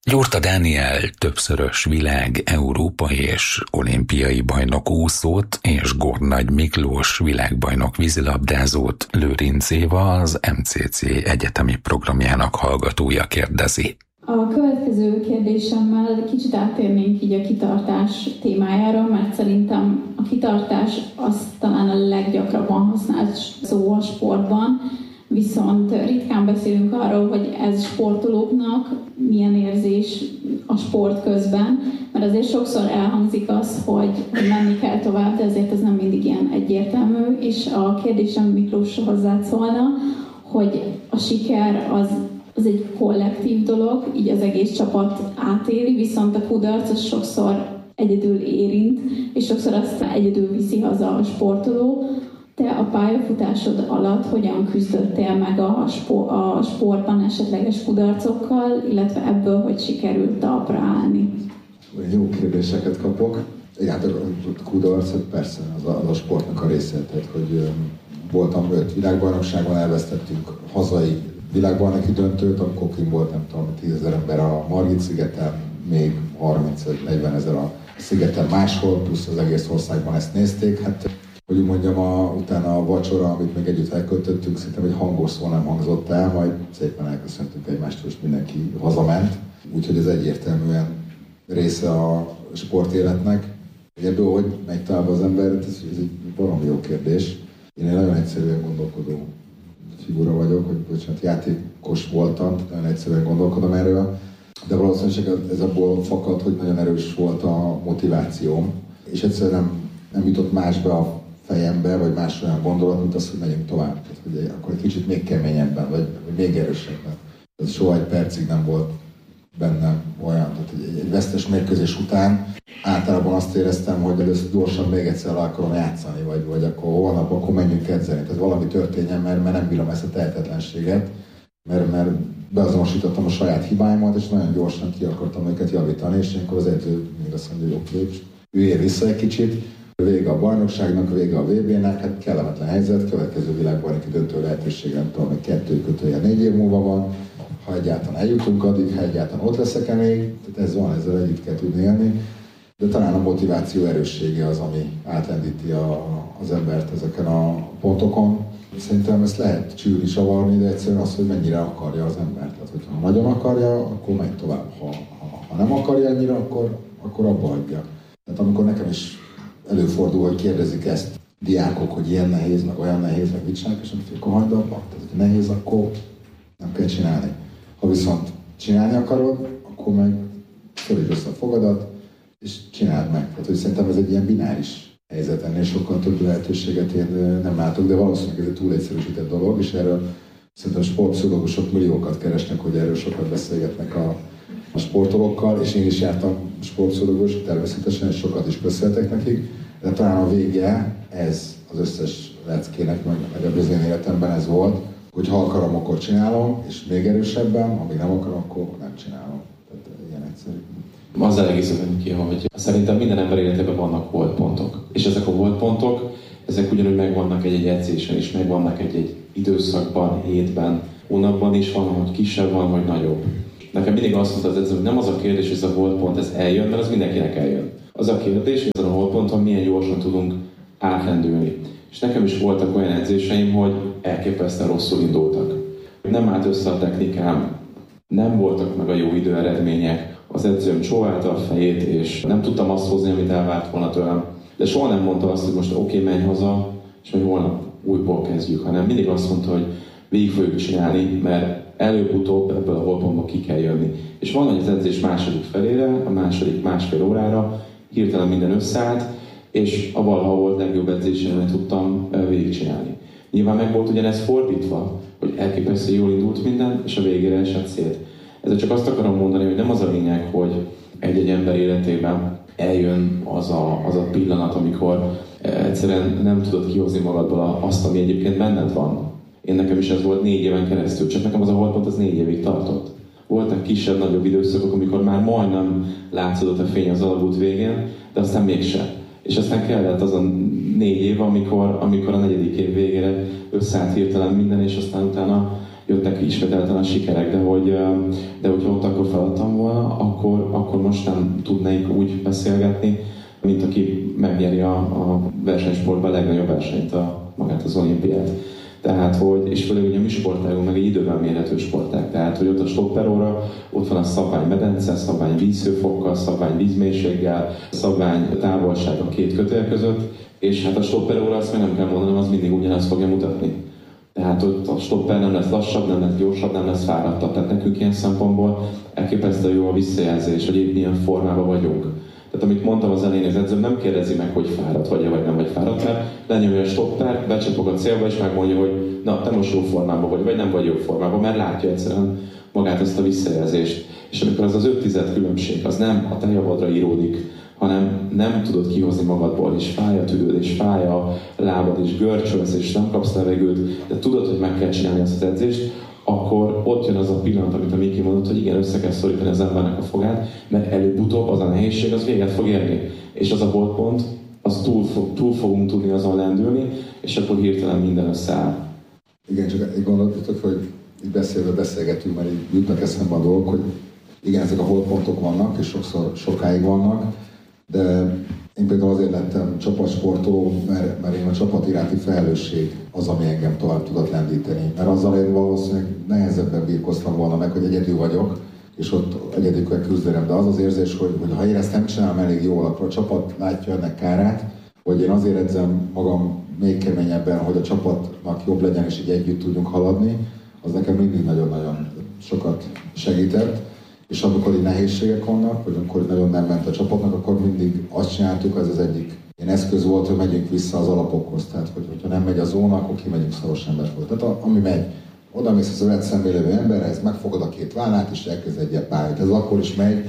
Jurta Dániel többszörös világ, európai és olimpiai bajnok úszót, és Gornagy Miklós világbajnok vízilabdázót Lőrinc Éva, az MCC egyetemi programjának hallgatója kérdezi. A következő kérdésemmel kicsit áttérnénk így a kitartás témájára, mert szerintem a kitartás az talán a leggyakrabban használt szó a sportban, viszont ritkán beszélünk arról, hogy ez sportolóknak milyen érzés a sport közben, mert azért sokszor elhangzik az, hogy menni kell tovább, de azért ez nem mindig ilyen egyértelmű, és a kérdésem Miklós hozzád szólna, hogy a siker az egy kollektív dolog, így az egész csapat átéli, viszont a kudarc az sokszor egyedül érint, és sokszor azt egyedül viszi haza a sportoló. Te a pályafutásod alatt hogyan küzdöttél meg a sportban esetleges kudarcokkal, illetve ebből hogy sikerült talpra állni? Jó kérdéseket kapok. Hát a kudarc, persze, az a sportnak a része. Tehát, hogy voltam 5 világbajnokságon, elvesztettünk hazai világbajnoki döntőt, amikor kint volt, nem tudom, 10 000 ember a Margit-szigeten, még 30-40 ezer a szigeten máshol, plusz az egész országban ezt nézték. Hát, hogy mondjam, utána a vacsora, amit még együtt elköltöttünk, szerintem egy hangos szó nem hangzott el, majd szépen elköszöntünk egymástól, és mindenki hazament. Úgyhogy ez egyértelműen része a sportéletnek. Ebből, hogy megy tovább az ember, ez egy valami jó kérdés. Én egy nagyon egyszerűen gondolkodó figura vagyok, hogy bocsánat, játékos voltam, nagyon egyszerűen gondolkodom erről, de valószínűleg ez abból fakad, hogy nagyon erős volt a motivációm, és egyszerűen nem jutott másba a fejembe, vagy más olyan gondolat, mint az, hogy megyünk tovább. Tehát, hogy akkor egy kicsit még keményebben, vagy még erősebben. Ez soha egy percig nem volt bennem olyan. Tehát egy vesztes mérkőzés után általában azt éreztem, hogy először gyorsan még egyszer le akarom játszani, vagy akkor holnap, akkor menjünk edzeni. Tehát valami történjen, mert nem bírom ezt a tehetetlenséget, mert beazonosítottam a saját hibáimat, és nagyon gyorsan ki akartam őket javítani, és akkor az edző még azt mondja, hogy oké, üljél vissza egy kicsit, vége a bajnokságnak, vége a VB-nek, hát kellemetlen helyzet, következő világbajnoki döntő lehetőség, nem tudom, hogy 2-4 év múlva van, ha egyáltalán eljutunk addig, ha egyáltalán ott leszek-e még, tehát ez van, ezzel együtt kell tudni élni, de talán a motiváció erőssége az, ami átlendíti az embert ezeken a pontokon. Szerintem ezt lehet csűrni, savarni, de egyszerűen az, hogy mennyire akarja az ember. Tehát, hogyha nagyon akarja, akkor megy tovább. Ha nem akarja annyira, akkor abba hagyja. Tehát amikor nekem is előfordul, hogy kérdezik ezt diákok, hogy ilyen nehéz, meg olyan nehéz, meg mit csinálják, és akkor hagyd abba. Tehát, hogyha nehéz, akkor nem kell csinálni. Ha viszont csinálni akarod, akkor meg szorítsd össze a fogadat, és csináld meg. Tehát, hogy szerintem ez egy ilyen bináris helyzet, ennél sokkal több lehetőséget én nem látok, de valószínűleg ez egy túl egyszerűsített dolog, és erről szerintem sportpszichológusok milliókat keresnek, hogy erről sokat beszélgetnek a sportolókkal, és én is jártam sportpszichológus, természetesen, és sokat is beszéltek nekik, de talán a vége ez az összes leckének, meg az én életemben ez volt, hogy ha akarom, akkor csinálom, és még erősebben, amíg nem akarom, akkor nem csinálom. Tehát ilyen egyszerű. Azzal egészítem ki, hogy szerintem minden ember életében vannak holtpontok. És ezek a holtpontok, ezek ugyanúgy megvannak egy edzésen is, megvannak egy időszakban, hétben, hónapban is van, hogy kisebb van, vagy nagyobb. Nekem mindig azt mondta az edző, hogy nem az a kérdés, hogy ez a holtpont, ez eljön, mert az mindenkinek eljön. Az a kérdés, hogy ezen a holtponton milyen gyorsan tudunk átlendülni. És nekem is voltak olyan edzéseim, hogy elképesztően rosszul indultak. Nem állt össze a technikám, nem voltak meg a jó időeredmények, az edzőm csóválta a fejét, és nem tudtam azt hozni, amit elvárt volna tőlem. De soha nem mondta azt, hogy most oké, menj haza, és majd holnap újból kezdjük, hanem mindig azt mondta, hogy végig fogjuk csinálni, mert előbb-utóbb ebből a holtpontból ki kell jönni. És van, hogy az edzés második felére, a második másfél órára hirtelen minden összeállt, és a valaha volt legjobb edzésemet tudtam végigcsinálni. Nyilván meg volt ugyanez fordítva, hogy elképesztően jól indult minden, és a végére esett szét. Ezzel csak azt akarom mondani, hogy nem az a lényeg, hogy egy-egy ember életében eljön az a pillanat, amikor egyszerűen nem tudod kihozni magadból azt, ami egyébként benned van. Én nekem is ez volt 4 éven keresztül, csak nekem az a holtpont az 4 évig tartott. Voltak kisebb-nagyobb időszakok, amikor már majdnem látszódott a fény az alagút végén, de aztán mégsem. És aztán kellett az a 4 év, amikor a 4. év végére összeállt hirtelen minden, és aztán utána jöttek ismételten a sikerek, de hogyha ott akkor feladtam volna, akkor most nem tudnék úgy beszélgetni, mint aki megnyeri a versenysportban a legnagyobb versenyt, magát az olimpiát. Tehát, és főleg ugye a mi sportágunk meg egy időben mérhető sportág. Tehát, hogy ott a stopperóra, ott van a szabvány medence, szabvány vízhőfokkal, szabvány vízmélységgel, szabvány távolság a két kötél között, és hát a stopperóra azt meg nem kell mondanom, az mindig ugyanazt fogja mutatni. Tehát ott a stopper nem lesz lassabb, nem lesz gyorsabb, nem lesz fáradtabb. Tehát nekünk ilyen szempontból elképesztően jó a visszajelzés, hogy épp milyen formában vagyunk. Tehát amit mondtam az elején, az edző nem kérdezi meg, hogy fáradt vagy-e, vagy nem vagy fáradt, mert lenyomja a stopper, becsapog a célba, és megmondja, hogy na, te most jó formában vagy nem vagy jó formában, mert látja egyszerűen magát ezt a visszajelzést. És amikor az 5 különbség, az nem a te javadra íródik, hanem nem tudod kihozni magadból, és fáj a tüdőd, és fáj a lábad, és görcsölsz, és nem kapsz levegőt, de tudod, hogy meg kell csinálni ezt az edzést, akkor ott jön az a pillanat, amit a Miki mondott, hogy igen, össze kell szorítani az embernek a fogát, mert előbb-utóbb az a nehézség, az véget fog érni. És az a holdpont, az túl fogunk tudni azon lendülni, és akkor hirtelen minden összeáll. Igen, csak így gondoltuk, hogy így beszélgetünk, mert így jutnak eszembe a dolgok, hogy igen, ezek a holdpontok vannak, és sokszor sokáig vannak, de én például azért lettem csapatsportoló, mert én a csapat iránti felelősség az, ami engem tovább tudott lendíteni. Mert azzal én valószínűleg nehezebben birkoztam volna meg, hogy egyedül vagyok, és ott egyedül kell küzdenem. De az az érzés, hogy ha én ezt nem csinálom elég jól, akkor a csapat látja ennek kárát, hogy én azért edzem magam még keményebben, hogy a csapatnak jobb legyen, és így együtt tudjunk haladni, az nekem mindig nagyon-nagyon sokat segített. És amikor így nehézségek vannak, vagy amikor nagyon nem ment a csapatnak, akkor mindig azt csináltuk, ez az egyik ilyen eszköz volt, hogy megyünk vissza az alapokhoz. Tehát, hogyha nem megy a zóna, akkor kimegyünk szoros emberfölé. Tehát ami megy, oda mész a szövet szemben lévő emberhez, megfogod a két vállát, és elkezd egy pályát. Ez akkor is megy,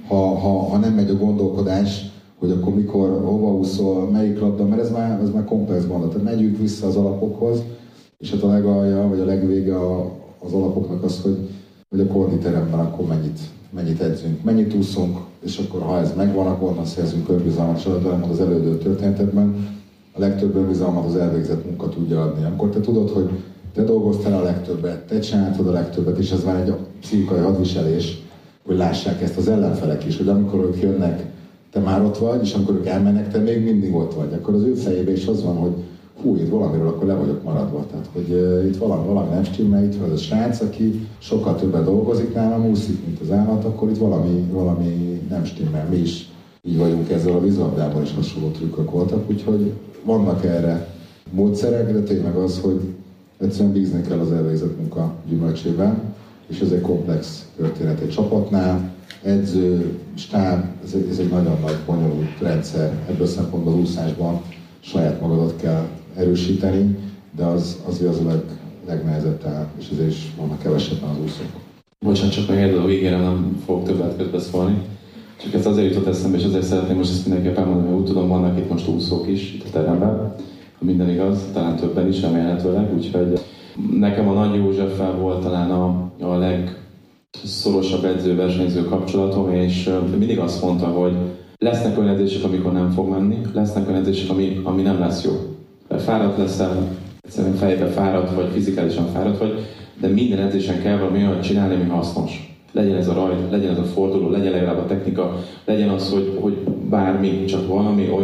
ha nem megy a gondolkodás, hogy akkor mikor, hova úszol, melyik labda, mert ez már komplex gondolat. Tehát megyünk vissza az alapokhoz, és hát a legalja, vagy a legvége az alapoknak az, hogy a konditeremben akkor mennyit edzünk, mennyit úszunk, és akkor ha ez megvan, akkor onnan szerzünk önbizalmat. És az elődő történetekben a legtöbb önbizalmat az elvégzett munka tudja adni. Amikor te tudod, hogy te dolgoztál a legtöbbet, te csináltad a legtöbbet, és ez már egy pszichikai hadviselés, hogy lássák ezt az ellenfelek is, hogy amikor ők jönnek, te már ott vagy, és amikor ők elmennek, te még mindig ott vagy. Akkor az ő fejében is az van, hogy hú, itt valamiről akkor le vagyok maradva. Tehát, hogy itt valami nem stimmel, itt van az a srác, aki sokkal többet dolgozik nálam, úszik, mint az állat, akkor itt valami nem stimmel. Mi is így vagyunk ezzel, a vízlabdában is hasonló trükkök voltak, úgyhogy vannak erre módszerek, de tényleg az, hogy egyszerűen bízni kell az elvégzett munka gyümölcsében, és ez egy komplex történet egy csapatnál, edző, stáb, ez egy nagyon nagy, bonyolult rendszer. Ebből szempontból az úszásban saját magadat kell erősíteni, de az a legnehezebb talán, és ezért is vannak kevesebben az úszók. Bocsánat, csak meg egy dolog, ígérem, nem fogok többet közbeszólni. Csak ez azért jutott eszembe, és azért szeretném most ezt mindenképpen mondani, mert úgy tudom, vannak itt most úszók is itt a teremben, ha minden igaz, talán többen is remélhetőleg, úgyhogy nekem a Nagy Józseffel volt talán a legszorosabb edző-versenyző kapcsolatom, és mindig azt mondta, hogy lesznek olyan edzések, amikor nem fog menni, lesznek olyan edzések, ami nem lesz jó. Mert fáradt leszel, egyszerűen fejbe fáradt vagy, fizikálisan fáradt vagy, de minden edzésen kell valami olyan csinálni, ami hasznos. Legyen ez a rajt, legyen ez a forduló, legyen legalább a technika, legyen az, hogy bármi, csak valami olyan,